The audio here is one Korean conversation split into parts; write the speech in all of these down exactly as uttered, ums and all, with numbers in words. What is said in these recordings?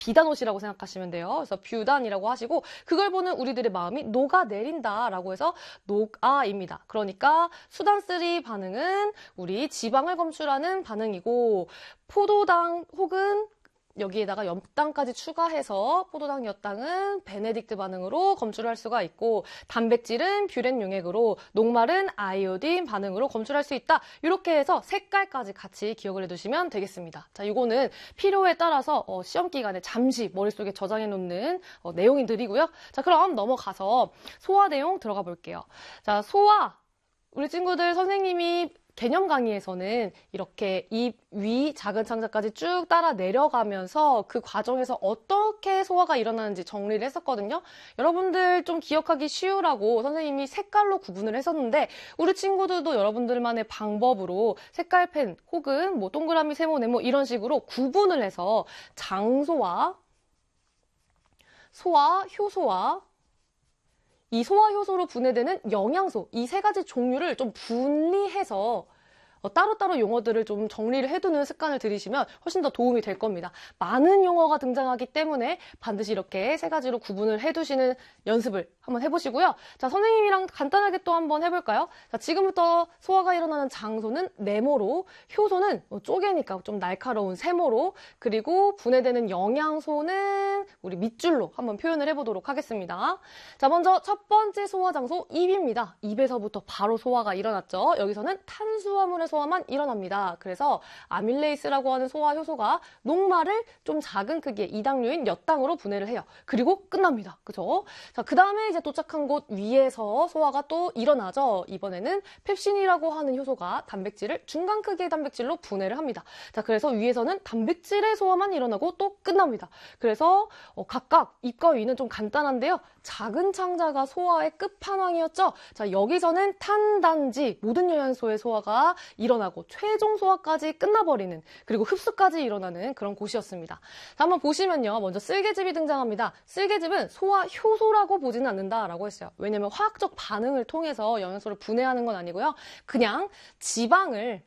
비단옷이라고 생각하시면 돼요. 그래서 뷰단이라고 하시고 그걸 보는 우리들의 마음이 녹아내린다라고 해서 녹아입니다. 그러니까 수단쓰리 반응은 우리 지방을 검출하는 반응이고 포도당 혹은 여기에다가 엿당까지 추가해서 포도당, 엿당은 베네딕트 반응으로 검출할 수가 있고 단백질은 뷰렌 용액으로 녹말은 아이오딘 반응으로 검출할 수 있다. 이렇게 해서 색깔까지 같이 기억을 해두시면 되겠습니다. 자, 이거는 필요에 따라서 어, 시험 기간에 잠시 머릿속에 저장해 놓는 어, 내용들이고요. 자, 그럼 넘어가서 소화 내용 들어가 볼게요. 자, 소화 우리 친구들 선생님이 개념 강의에서는 이렇게 입 위 작은 창자까지 쭉 따라 내려가면서 그 과정에서 어떻게 소화가 일어나는지 정리를 했었거든요. 여러분들 좀 기억하기 쉬우라고 선생님이 색깔로 구분을 했었는데 우리 친구들도 여러분들만의 방법으로 색깔펜 혹은 뭐 동그라미, 세모, 네모 이런 식으로 구분을 해서 장소와 소화, 효소와 이 소화 효소로 분해되는 영양소, 이 세 가지 종류를 좀 분리해서 어, 따로따로 용어들을 좀 정리를 해두는 습관을 들이시면 훨씬 더 도움이 될 겁니다. 많은 용어가 등장하기 때문에 반드시 이렇게 세 가지로 구분을 해두시는 연습을 한번 해보시고요. 자, 선생님이랑 간단하게 또 한번 해볼까요? 자, 지금부터 소화가 일어나는 장소는 네모로, 효소는 어, 쪼개니까 좀 날카로운 세모로, 그리고 분해되는 영양소는 우리 밑줄로 한번 표현을 해보도록 하겠습니다. 자, 먼저 첫 번째 소화 장소 입입니다. 입에서부터 바로 소화가 일어났죠. 여기서는 탄수화물의 소화만 일어납니다. 그래서 아밀레이스라고 하는 소화 효소가 녹말을 좀 작은 크기의 이당류인 엿당으로 분해를 해요. 그리고 끝납니다. 그죠? 자, 그 다음에 이제 도착한 곳 위에서 소화가 또 일어나죠. 이번에는 펩신이라고 하는 효소가 단백질을 중간 크기의 단백질로 분해를 합니다. 자, 그래서 위에서는 단백질의 소화만 일어나고 또 끝납니다. 그래서 어, 각각 입과 위는 좀 간단한데요. 작은 창자가 소화의 끝판왕이었죠. 자, 여기서는 탄단지, 모든 영양소의 소화가 일어나고 최종 소화까지 끝나버리는, 그리고 흡수까지 일어나는 그런 곳이었습니다. 자, 한번 보시면요. 먼저 쓸개즙이 등장합니다. 쓸개즙은 소화 효소라고 보지는 않는다라고 했어요. 왜냐면 화학적 반응을 통해서 영양소를 분해하는 건 아니고요. 그냥 지방을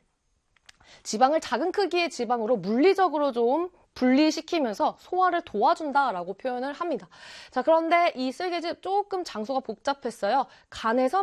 지방을 작은 크기의 지방으로 물리적으로 좀 분리시키면서 소화를 도와준다라고 표현을 합니다. 자, 그런데 이 쓸개즙 조금 장소가 복잡했어요. 간에서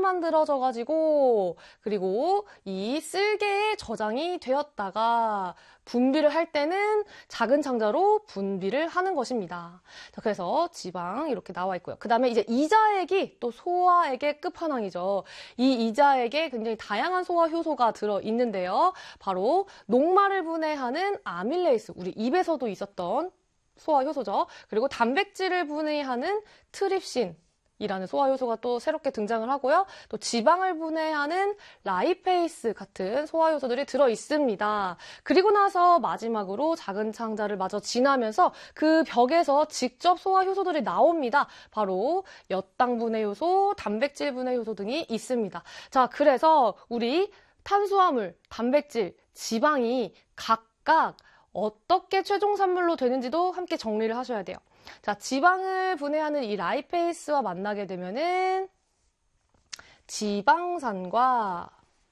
만들어져가지고 그리고 이 쓸개에 저장이 되었다가 분비를 할 때는 작은 창자로 분비를 하는 것입니다. 자, 그래서 지방 이렇게 나와 있고요. 그 다음에 이제 이자액이 또 소화액의 끝판왕이죠. 이 이자액에 굉장히 다양한 소화 효소가 들어있는데요. 바로 녹말을 분해하는 아밀레이스, 우리 입에서도 있었던 소화 효소죠. 그리고 단백질을 분해하는 트립신, 이라는 소화 효소가 또 새롭게 등장을 하고요. 또 지방을 분해하는 라이페이스 같은 소화 효소들이 들어 있습니다. 그리고 나서 마지막으로 작은 창자를 마저 지나면서 그 벽에서 직접 소화 효소들이 나옵니다. 바로 엿당 분해 효소, 단백질 분해 효소 등이 있습니다. 자, 그래서 우리 탄수화물, 단백질, 지방이 각각 어떻게 최종 산물로 되는지도 함께 정리를 하셔야 돼요. 자, 지방을 분해하는 이 라이페이스와 만나게 되면은 지방산과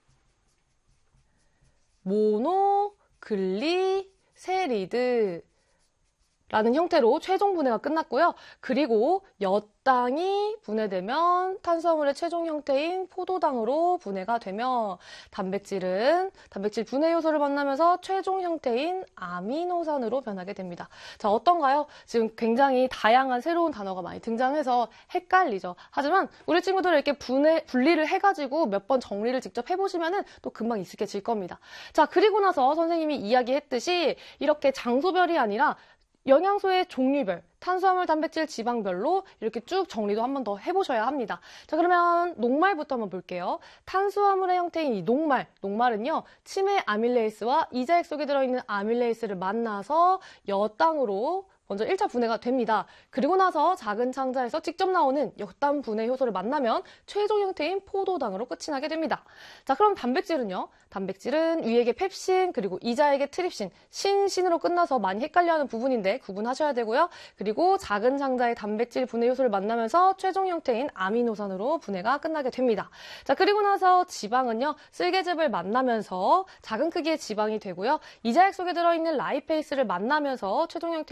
모노글리세리드 라는 형태로 최종 분해가 끝났고요. 그리고 엿당이 분해되면 탄수화물의 최종 형태인 포도당으로 분해가 되며 단백질은 단백질 분해 요소를 만나면서 최종 형태인 아미노산으로 변하게 됩니다. 자, 어떤가요? 지금 굉장히 다양한 새로운 단어가 많이 등장해서 헷갈리죠. 하지만 우리 친구들 이렇게 분해, 분리를 해가지고 몇 번 정리를 직접 해보시면은 또 금방 익숙해질 겁니다. 자, 그리고 나서 선생님이 이야기했듯이 이렇게 장소별이 아니라 영양소의 종류별, 탄수화물, 단백질, 지방별로 이렇게 쭉 정리도 한 번 더 해보셔야 합니다. 자, 그러면 녹말부터 한번 볼게요. 탄수화물의 형태인 이 녹말, 녹말은요, 치매 아밀레이스와 이자액 속에 들어있는 아밀레이스를 만나서 엿당으로 먼저 일 차 분해가 됩니다. 그리고 나서 작은 창자에서 직접 나오는 엿당 분해 효소를 만나면 최종 형태인 포도당으로 끝이 나게 됩니다. 자, 그럼 단백질은요? 단백질은 위액의 펩신, 그리고 이자액의 트립신, 신, 신으로 끝나서 많이 헷갈려하는 부분인데 구분하셔야 되고요. 그리고 작은 창자의 단백질 분해 효소를 만나면서 최종 형태인 아미노산으로 분해가 끝나게 됩니다. 자, 그리고 나서 지방은요, 쓸개즙을 만나면서 작은 크기의 지방이 되고요. 이자액 속에 들어있는 라이페이스를 만나면서 최종 형태인 지방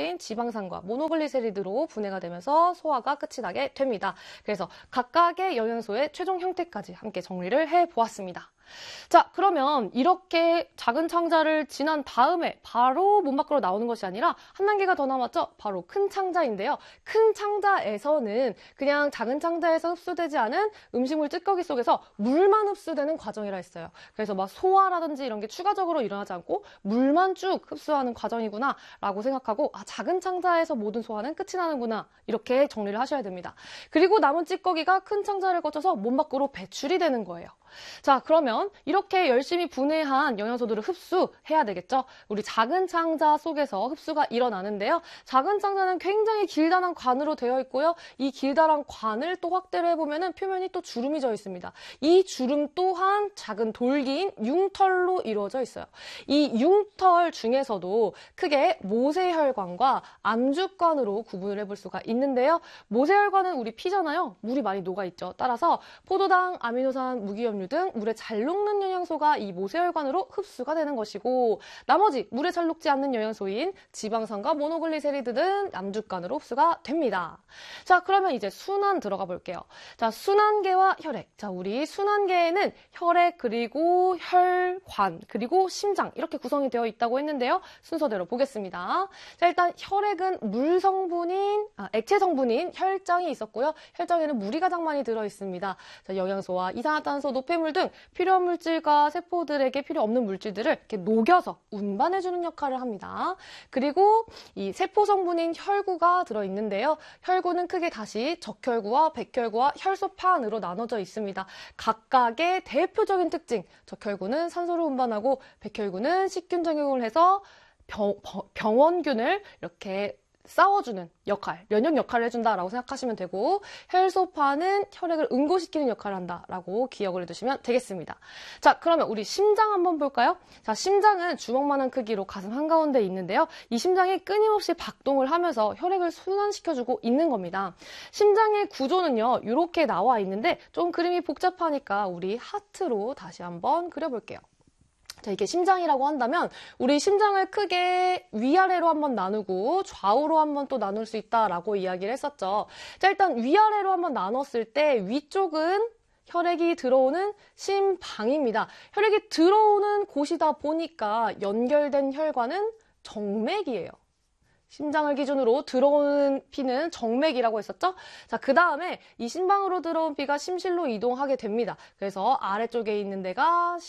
지방산과 모노글리세리드로 분해가 되면서 소화가 끝이 나게 됩니다. 그래서 각각의 영양소의 최종 형태까지 함께 정리를 해보았습니다. 자, 그러면 이렇게 작은 창자를 지난 다음에 바로 몸 밖으로 나오는 것이 아니라 한 단계가 더 남았죠? 바로 큰 창자인데요. 큰 창자에서는 그냥 작은 창자에서 흡수되지 않은 음식물 찌꺼기 속에서 물만 흡수되는 과정이라 했어요. 그래서 막 소화라든지 이런 게 추가적으로 일어나지 않고 물만 쭉 흡수하는 과정이구나 라고 생각하고 아, 작은 창자에서 모든 소화는 끝이 나는구나 이렇게 정리를 하셔야 됩니다. 그리고 남은 찌꺼기가 큰 창자를 거쳐서 몸 밖으로 배출이 되는 거예요. 자, 그러면 이렇게 열심히 분해한 영양소들을 흡수해야 되겠죠? 우리 작은 창자 속에서 흡수가 일어나는데요. 작은 창자는 굉장히 길다란 관으로 되어 있고요. 이 길다란 관을 또 확대를 해보면 표면이 또 주름이 져 있습니다. 이 주름 또한 작은 돌기인 융털로 이루어져 있어요. 이 융털 중에서도 크게 모세혈관과 암주관으로 구분을 해볼 수가 있는데요. 모세혈관은 우리 피잖아요. 물이 많이 녹아있죠. 따라서 포도당, 아미노산, 무기염 등 물에 잘 녹는 영양소가 이 모세혈관으로 흡수가 되는 것이고 나머지 물에 잘 녹지 않는 영양소인 지방산과 모노글리세리드 등 암주관으로 흡수가 됩니다. 자, 그러면 이제 순환 들어가 볼게요. 자, 순환계와 혈액. 자, 우리 순환계에는 혈액 그리고 혈관 그리고 심장 이렇게 구성이 되어 있다고 했는데요. 순서대로 보겠습니다. 자, 일단 혈액은 물 성분인 아, 액체 성분인 혈장이 있었고요. 혈장에는 물이 가장 많이 들어 있습니다. 자, 영양소와 이산화탄소, 노폐물 등 필요한 물질과 세포들에게 필요 없는 물질들을 이렇게 녹여서 운반해주는 역할을 합니다. 그리고 이 세포 성분인 혈구가 들어있는데요. 혈구는 크게 다시 적혈구와 백혈구와 혈소판으로 나눠져 있습니다. 각각의 대표적인 특징, 적혈구는 산소를 운반하고 백혈구는 식균 작용을 해서 병, 병원균을 이렇게 싸워주는 역할, 면역 역할을 해준다라고 생각하시면 되고 혈소판은 혈액을 응고시키는 역할을 한다라고 기억을 해두시면 되겠습니다. 자, 그러면 우리 심장 한번 볼까요? 자, 심장은 주먹만한 크기로 가슴 한가운데 있는데요. 이 심장이 끊임없이 박동을 하면서 혈액을 순환시켜주고 있는 겁니다. 심장의 구조는요, 이렇게 나와 있는데 좀 그림이 복잡하니까 우리 하트로 다시 한번 그려볼게요. 자, 이게 심장이라고 한다면 우리 심장을 크게 위아래로 한번 나누고 좌우로 한번 또 나눌 수 있다라고 이야기를 했었죠. 자, 일단 위아래로 한번 나눴을 때 위쪽은 혈액이 들어오는 심방입니다. 혈액이 들어오는 곳이다 보니까 연결된 혈관은 정맥이에요. 심장을 기준으로 들어오는 피는 정맥이라고 했었죠? 자, 그 다음에 이 심방으로 들어온 피가 심실로 이동하게 됩니다. 그래서 아래쪽에 있는 데가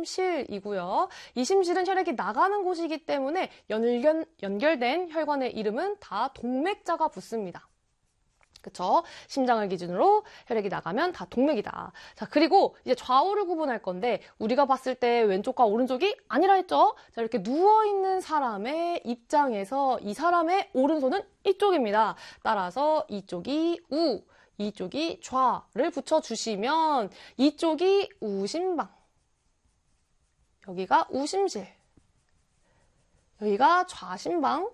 심실이고요. 이 심실은 혈액이 나가는 곳이기 때문에 연결, 연결된 혈관의 이름은 다 동맥자가 붙습니다. 그쵸? 심장을 기준으로 혈액이 나가면 다 동맥이다. 자, 그리고 이제 좌우를 구분할 건데 우리가 봤을 때 왼쪽과 오른쪽이 아니라 했죠? 자, 이렇게 누워있는 사람의 입장에서 이 사람의 오른손은 이쪽입니다. 따라서 이쪽이 우, 이쪽이 좌를 붙여주시면 이쪽이 우심방, 여기가 우심실, 여기가 좌심방,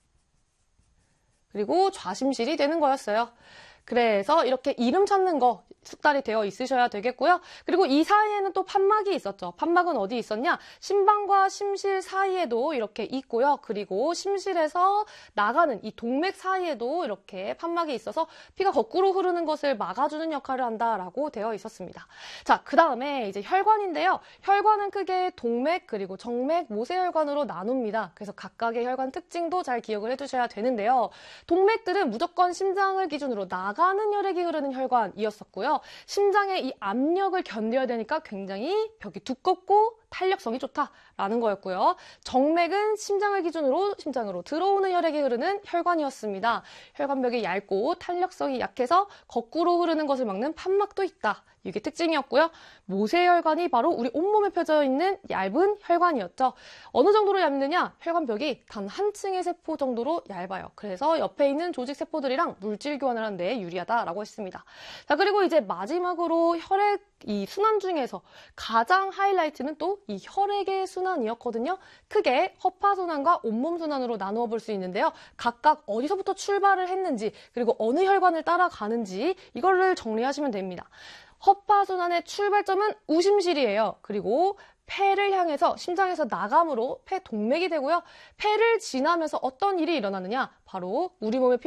그리고 좌심실이 되는 거였어요. 그래서 이렇게 이름 찾는 거 숙달이 되어 있으셔야 되겠고요. 그리고 이 사이에는 또 판막이 있었죠. 판막은 어디 있었냐? 심방과 심실 사이에도 이렇게 있고요. 그리고 심실에서 나가는 이 동맥 사이에도 이렇게 판막이 있어서 피가 거꾸로 흐르는 것을 막아주는 역할을 한다라고 되어 있었습니다. 자, 그 다음에 이제 혈관인데요. 혈관은 크게 동맥 그리고 정맥, 모세혈관으로 나눕니다. 그래서 각각의 혈관 특징도 잘 기억을 해두셔야 되는데요. 동맥들은 무조건 심장을 기준으로 나가는 혈액이 흐르는 혈관이었었고요. 심장의 이 압력을 견뎌야 되니까 굉장히 벽이 두껍고 탄력성이 좋다라는 거였고요. 정맥은 심장을 기준으로 심장으로 들어오는 혈액이 흐르는 혈관이었습니다. 혈관벽이 얇고 탄력성이 약해서 거꾸로 흐르는 것을 막는 판막도 있다. 이게 특징이었고요. 모세혈관이 바로 우리 온몸에 펴져 있는 얇은 혈관이었죠. 어느 정도로 얇느냐? 혈관벽이 단 한 층의 세포 정도로 얇아요. 그래서 옆에 있는 조직 세포들이랑 물질 교환을 하는 데 유리하다라고 했습니다. 자, 그리고 이제 마지막으로 혈액 이 순환 중에서 가장 하이라이트는 또 이 혈액의 순환이었거든요. 크게 허파순환과 온몸순환으로 나누어 볼 수 있는데요. 각각 어디서부터 출발을 했는지 그리고 어느 혈관을 따라가는지 이거를 정리하시면 됩니다. 허파순환의 출발점은 우심실이에요. 그리고 폐를 향해서 심장에서 나감으로 폐 동맥이 되고요. 폐를 지나면서 어떤 일이 일어나느냐? 바로 우리 몸에